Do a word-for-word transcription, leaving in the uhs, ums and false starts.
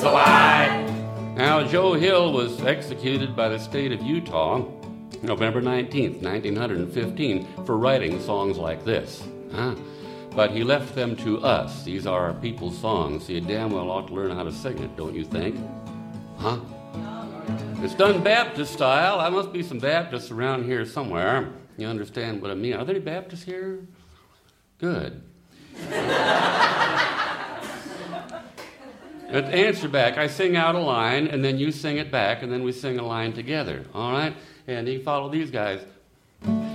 Now, Joe Hill was executed by the state of Utah November nineteenth, nineteen fifteen, for writing songs like this. Huh? But he left them to us. These are our people's songs, so you damn well ought to learn how to sing it, don't you think? Huh? It's done Baptist style. There must be some Baptists around here somewhere. You understand what I mean? Are there any Baptists here? Good. Answer back. I sing out a line, and then you sing it back, and then we sing a line together. All right? And you follow these guys.